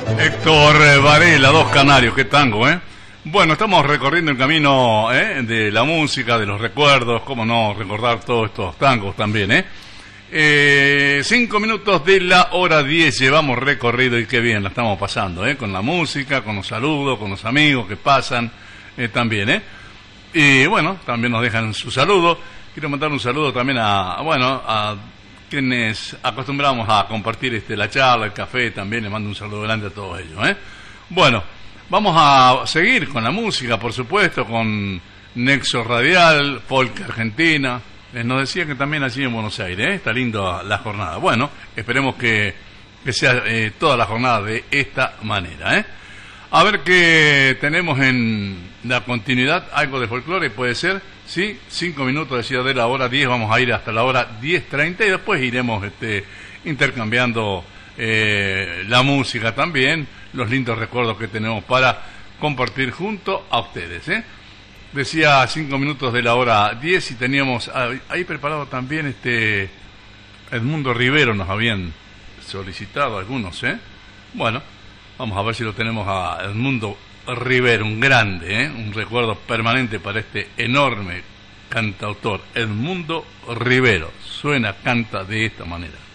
Héctor Varela, Dos Canarios, qué tango, ¿eh? Bueno, estamos recorriendo el camino de la música, de los recuerdos, cómo no recordar todos estos tangos también, ¿eh? 5 minutos de la hora 10 llevamos recorrido y qué bien la estamos pasando, con la música, con los saludos, con los amigos que pasan también, y bueno, también nos dejan su saludo. Quiero mandar un saludo también a quienes acostumbramos a compartir la charla, el café, también le mando un saludo grande a todos ellos, Bueno, vamos a seguir con la música, por supuesto, con Nexo Radial, Folk Argentina. Nos decía que también allí en Buenos Aires, está lindo la jornada. Bueno, esperemos que sea toda la jornada de esta manera, A ver qué tenemos en la continuidad, algo de folclore, puede ser, ¿sí? 5 minutos, decía, de la hora 10, vamos a ir hasta la hora 10:30 y después iremos intercambiando la música también, los lindos recuerdos que tenemos para compartir junto a ustedes, Decía 5 minutos de la hora 10 y teníamos ahí preparado también Edmundo Rivero, nos habían solicitado algunos, Bueno, vamos a ver si lo tenemos a Edmundo Rivero, un grande, un recuerdo permanente para este enorme cantautor, Edmundo Rivero. Suena, canta de esta manera.